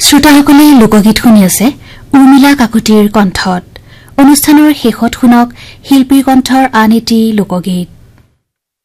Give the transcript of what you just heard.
শ্ৰোতাসকলে লোকগীত শুনি আছে উৰ্মিলা কাকতিৰ কণ্ঠত। অনুষ্ঠানৰ শেষত শুনক শিল্পীৰ কণ্ঠৰ আন এটি লোকগীত।